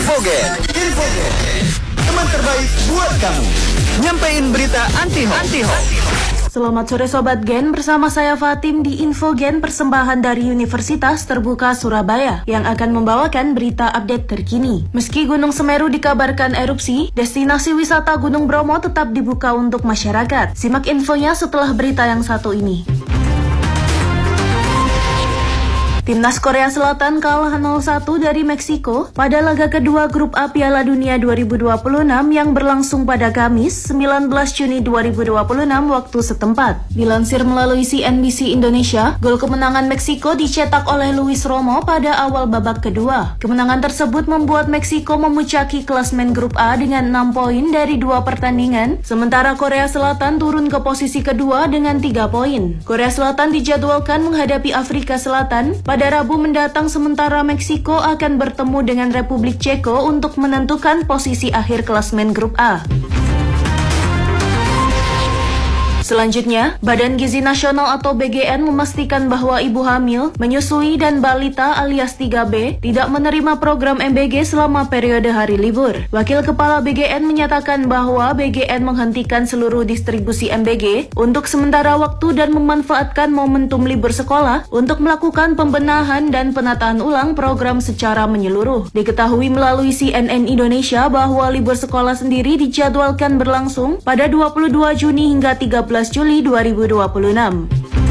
Infogen. Teman terbaik buat kamu. Nyampein berita anti-hoax. Selamat sore Sobat Gen, bersama saya Fatim di Infogen, persembahan dari Universitas Terbuka Surabaya yang akan membawakan berita update terkini. Meski Gunung Semeru dikabarkan erupsi, destinasi wisata Gunung Bromo tetap dibuka untuk masyarakat. Simak infonya setelah berita yang satu ini. Timnas Korea Selatan kalah 0-1 dari Meksiko pada laga kedua grup A Piala Dunia 2026 yang berlangsung pada Kamis 19 Juni 2026 waktu setempat. Dilansir melalui CNBC Indonesia, gol kemenangan Meksiko dicetak oleh Luis Romo pada awal babak kedua. Kemenangan tersebut membuat Meksiko memuncaki klasmen grup A dengan 6 poin dari 2 pertandingan, sementara Korea Selatan turun ke posisi kedua dengan 3 poin. Korea Selatan dijadwalkan menghadapi Afrika Selatan pada Rabu mendatang, sementara Meksiko akan bertemu dengan Republik Ceko untuk menentukan posisi akhir klasmen grup A. Selanjutnya, Badan Gizi Nasional atau BGN memastikan bahwa ibu hamil, menyusui, dan balita alias 3B tidak menerima program MBG selama periode hari libur. Wakil Kepala BGN menyatakan bahwa BGN menghentikan seluruh distribusi MBG untuk sementara waktu dan memanfaatkan momentum libur sekolah untuk melakukan pembenahan dan penataan ulang program secara menyeluruh. Diketahui melalui CNN Indonesia bahwa libur sekolah sendiri dijadwalkan berlangsung pada 22 Juni hingga 13 Juli 2026.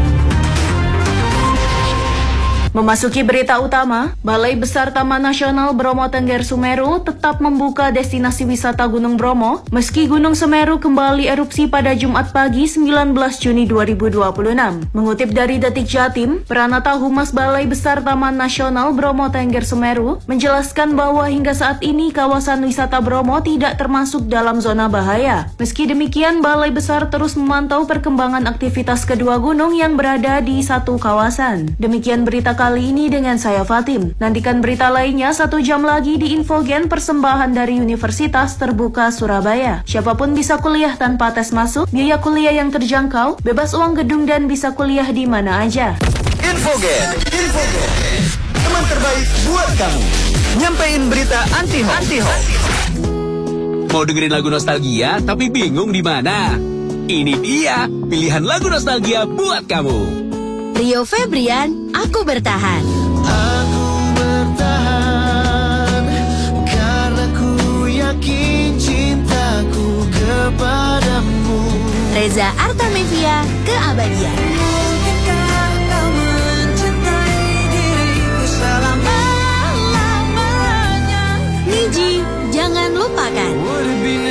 Memasuki berita utama, Balai Besar Taman Nasional Bromo Tengger Sumeru tetap membuka destinasi wisata Gunung Bromo meski Gunung Semeru kembali erupsi pada Jumat pagi 19 Juni 2026. Mengutip dari Detik Jatim, Pranata Humas Balai Besar Taman Nasional Bromo Tengger Sumeru menjelaskan bahwa hingga saat ini kawasan wisata Bromo tidak termasuk dalam zona bahaya. Meski demikian, Balai Besar terus memantau perkembangan aktivitas kedua gunung yang berada di satu kawasan. Demikian berita kali ini dengan saya Fatim. Nantikan berita lainnya 1 jam lagi di Infogen, persembahan dari Universitas Terbuka Surabaya. Siapapun bisa kuliah tanpa tes masuk, biaya kuliah yang terjangkau, bebas uang gedung, dan bisa kuliah di mana aja. Infogen. Teman terbaik buat kamu. Nyampein berita anti-hoax. Mau dengerin lagu nostalgia tapi bingung di mana? Ini dia pilihan lagu nostalgia buat kamu. Rio Febrian, Aku Bertahan. Aku bertahan karena ku yakin cintaku kepadamu. Reza Artamevia, Keabadian. Mungkinkah kau mencintai diriku selama-lamanya? Niji, Jangan Lupakan. Would it be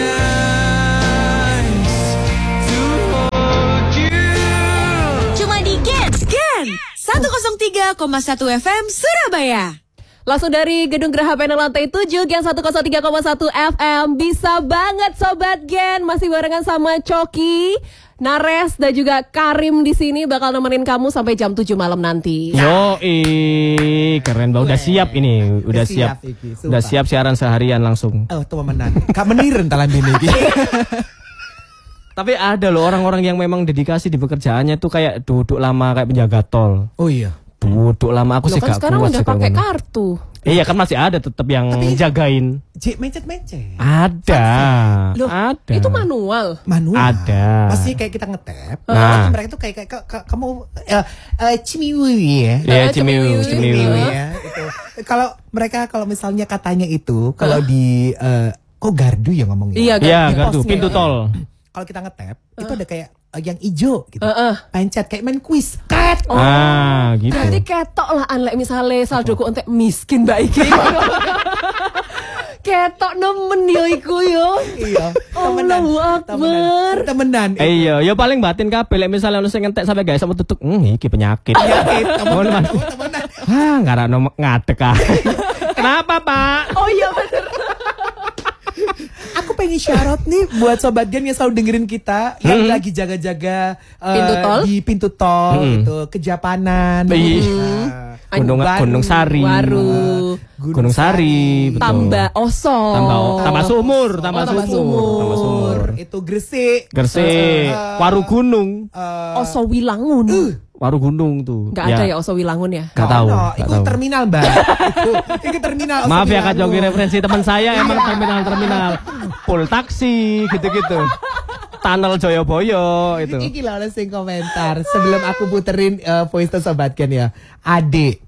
nice to hold you? Cuma di Gen 103,1 FM Surabaya. Langsung dari Gedung Geraha Panel lantai 7 Gen 103,1 FM. Bisa banget Sobat Gen, masih barengan sama Coki, Nares, dan juga Karim di sini bakal nemenin kamu sampai jam 7 malam nanti. Keren banget. Udah siap ini, udah siap. Udah siap siaran seharian langsung. Oh, temenan. Kak meniren talan ini. Tapi ada loh orang-orang yang memang dedikasi di pekerjaannya tuh kayak duduk lama kayak penjaga tol. Oh iya. Duduk lama, aku sih kan gak sekarang kuat udah sih kalau pakai ngomong. kartu. Iya kan masih ada tetap yang jagain. Mencet-mencet. Ada. Loh, Ada. itu manual. Ada. Pasti kayak kita ngetap. Nah. Mereka tuh kayak kamu cimiwi ya. Iya, cimiwi. Ya, itu. Kalau misalnya katanya itu kalau di kok gardu ya ngomongnya. Iya, gardu, pintu tol. Kalau kita ngetap, itu ada kayak yang hijau gitu. Pencet kayak main kuis. Gitu. Berarti ketok lah anlek misalnya saldoku entek miskin mbak iki. Ketok nemen yo iku yo. Iya. Allahu Akbar. Temenan. Iya, ya paling batin kabeh lek misale ono sing entek sampe gawe sama tutuk, iki penyakit. Temenan. Ngarakno ngadek ah. Kenapa, Pak? Oh iya bener. Aku pengen syarat nih buat Sobat Gen yang selalu dengerin kita yang lagi jaga-jaga Pintu tol? di pintu tol gitu, Kejapanan, Gunung Sari, Waru, Gunung Sari, betul. Tambah Sumur. Tambah Sumur. Itu Gresik, Waru Gunung, Oso Wilangun. Waru Gunung tuh. Gak ada ya Oso Wilangun ya? Gak tahu. Itu terminal, Mbak. Itu terminal. Maaf ya Kak Joki, referensi teman saya emang terminal. Full taksi gitu-gitu. Tunnel Joyoboyo itu. Iki lah sing komentar sebelum aku puterin voice to Sobat Ken ya. Ade.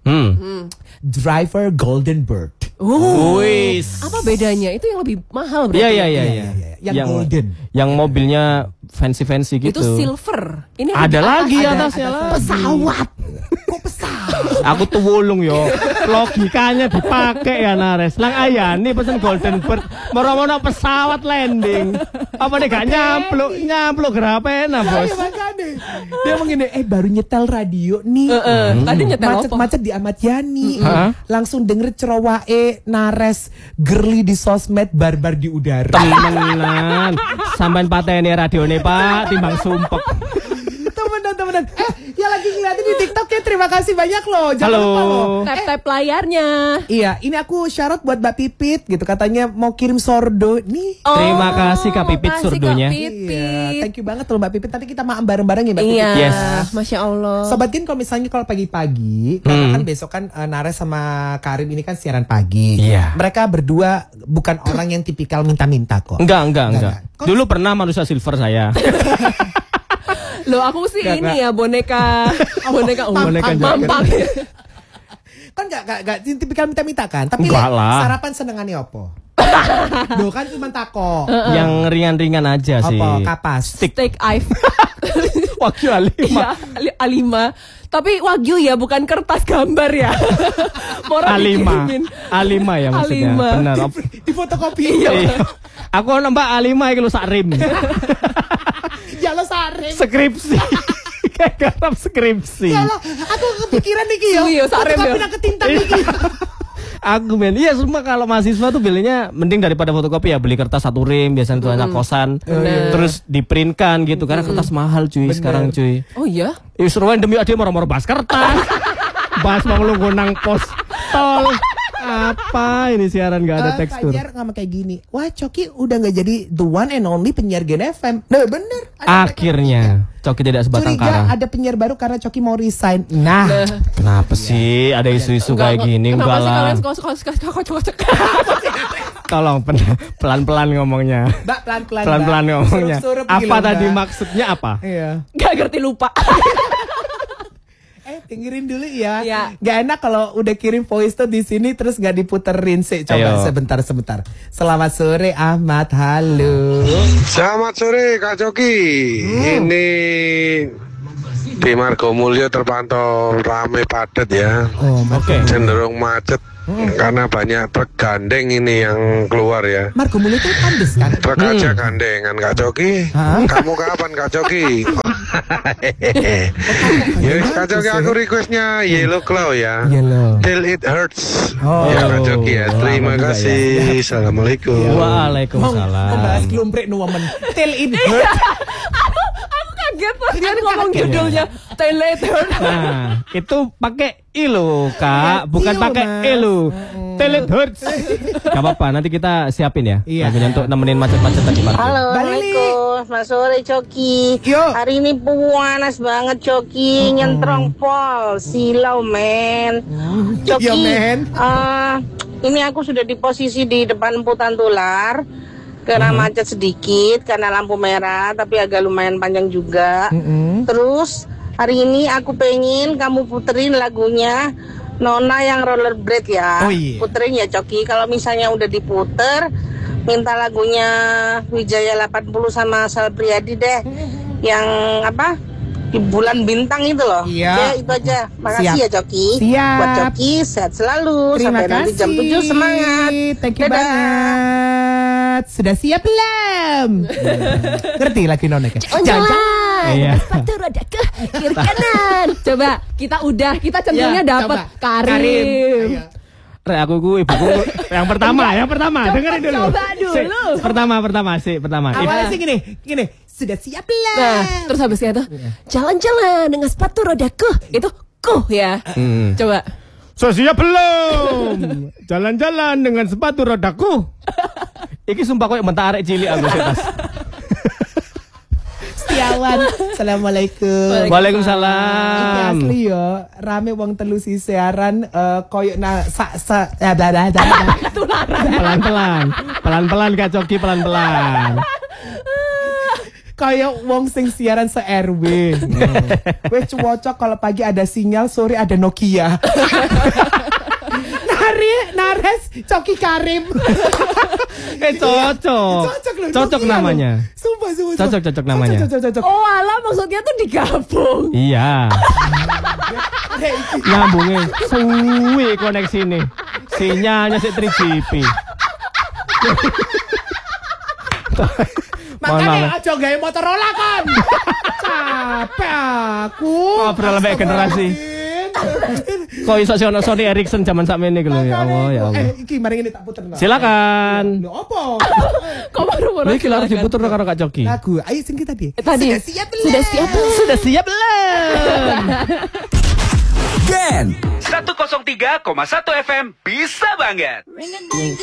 Driver Golden Bird. Wis. Apa bedanya? Itu yang lebih mahal berarti. Iya. Yang golden. Yang mobilnya fancy gitu. Itu silver. Ini ada lagi ada atasnya lah. pesawat. Kok pesawat? Aku tuh wulung yo. Logikanya dipakai ya Nares. Lang ayani pesen Golden Bird. Moro-moro pesawat landing. Apa nih gak nyampluk gerapena bos. Ayo makanya. Dia ngomong gini, baru nyetel radio nih. Tadi nyetel apa? Macet-macet di Ahmad Yani. Langsung denger cerowae Nares girly di sosmed, barbar di udara. Temenan. Sampean pateni radione Pak, timbang sumpek. Temenan. Ya lagi ngeliatin di TikTok ya, terima kasih banyak loh. Jangan Halo. lupa loh. Tap-tap layarnya. Iya, ini aku syarat buat Mbak Pipit gitu, katanya mau kirim sordo nih. Terima kasih Kak Pipit makasih, surdonya. Kak Pipit. Iya, thank you banget loh Mbak Pipit. Nanti kita makan bareng-bareng ya Mbak Pipit. Iya, Yes. Masya Allah. Sobat Gen, kalau misalnya kalau pagi-pagi, karena kan besok kan Nares sama Karim ini kan siaran pagi. Iya. Mereka berdua bukan orang yang tipikal minta-minta kok. Enggak. Dulu pernah manusia silver saya. Loh aku sih Gak, ini ya boneka Boneka mampang. Kan gak tipikal minta-minta kan. Tapi Enggak lah. sarapan senengannya apa? Duh kan cuma tako. Yang ringan-ringan aja sih. Apa? Kapas. Steak Ive. Wagyu A5. Iya, A5. Tapi wagyu ya, bukan kertas gambar ya. Mora dikirimin. A5 ya maksudnya. A5. Benar. Di fotokopi. Iya. Aku nambah A5 iki lho sak rim. Ya lo sare. Skripsi. Kayak garap skripsi. Ya lo, aku kepikiran nih yo. Iya, sare Fotokopi yo. nak ketintang iki. Aku men, iya semua kalau mahasiswa tuh belinya mending daripada fotokopi ya beli kertas satu rim biasanya itu anak kosan, terus diprintkan gitu karena kertas mahal cuy sekarang cuy. Oh iya? Suruhan demi dia moro-moro bahas kertas, bahas mau lu nang pos tol. Apa ini siaran gak ada tekstur? Fajar ngomong kayak gini. Wah Coki udah gak jadi the one and only penyiar Gen FM. Nah bener. Akhirnya Coki tidak sebatang kara. Curiga ada penyiar baru karena Coki mau resign. Nah. Kenapa sih ada isu-isu kayak gini? Enggak lah. Tolong pelan-pelan ngomongnya. Mbak pelan-pelan. Pelan-pelan ngomongnya. Surup-surup Apa gila, tadi Mbak. maksudnya apa? Iya. Gak ngerti lupa. Dengerin dulu ya. Iya. Gak enak kalau udah kirim voice tuh di sini terus gak diputerin sih. Coba Ayo. sebentar. Selamat sore Ahmad. Halo. Selamat sore Kak Joki. Ini di Margomulyo terpantau ramai padat ya. Oh, Oke. Cenderung macet karena banyak truk gandeng ini yang keluar ya. Margomulyo itu Andes kan? Truk aja gandengan Kak Joki. Kamu kapan Kak Joki? Yes Kak Joki, aku requestnya Yellow Claw ya. Yellow. Till it hurts. Oh. Ya Kak Joki ya. Terima Lama juga kasih. Assalamualaikum. Waalaikumsalam. Membahas lumprek nu woman. Till it hurt. Aku kaget pas kan ngomong judulnya Teletur. Nah, itu pakai I lo, Kak, bukan Iya, pakai Mas. E lo. Telet hurts. Gak apa-apa, nanti kita siapin ya. Iya. Lagunya untuk nemenin macet-macet tadi pagi. Halo, Assalamualaikum. Selamat sore, Coki. Yo. Hari ini panas banget, Coki. Nyentrong pol. Silau, men. Coki, Yo, men. ini aku sudah di posisi di depan Putan Tular. Karena macet sedikit, karena lampu merah. Tapi agak lumayan panjang juga. Terus, hari ini aku pengen kamu puterin lagunya Nona yang rollerblade ya. Oh, iya. Puterin ya, Coki. Kalau misalnya udah diputer, minta lagunya Wijaya 80 sama Sal Priadi deh. Yang apa? Di bulan bintang itu loh. Iya. Ya, itu aja. Makasih Siap. ya, Coki. Siap. Buat Coki, sehat selalu. Terima Sampai kasih. nanti jam 7 semangat. Thank you Dadah. banget. Sudah siap belum? Ngerti lagi nonek ya? Jalan. Iya. Sepatu roda ke kiri kanan. Coba kita centungnya Ya, dapat coba. Karim. Ayo. Re, ibuku yang pertama, dengerin dulu. coba dulu. Si, pertama. Awalnya sih gini. Sudah siap belum? Nah, terus habisnya tuh jalan-jalan dengan sepatu rodaku. Itu ya. Coba. So, siap belum? Jalan-jalan dengan sepatu rodaku. Iki sumpah kok mentak arek cilik aku sih, Tas. Setiawan. Assalamualaikum. Waalaikumsalam. Iki asli yo, rame wong telu si siaran koyo Pelan-pelan Kak Coki, pelan-pelan. Kayak wong sing siaran se-RW. Wes cocok kalau pagi ada sinyal, sore ada Nokia. Nares, Coki Karim. Cocok namanya. Sumpah. Cocok namanya. Cocok. Oh alah, maksudnya tuh digabung. Iya. Nyambungnya suwi koneksi ini. Sinyalnya si 3GP. Makanya aja gawe Motorola kan. Capek aku. Ngobrol lebih generasi. Kok iso Sony Ericsson zaman sakmene iki lho ya Allah ya Allah. Iki mari ngene tak puter. Silakan. Lho opo? Kok baru-baru Iki lho harus diputer karo Kak Coki. Lagu, ayo sing kita tadi. Tadi. Sudah siap belum? Gen 103,1 FM bisa banget.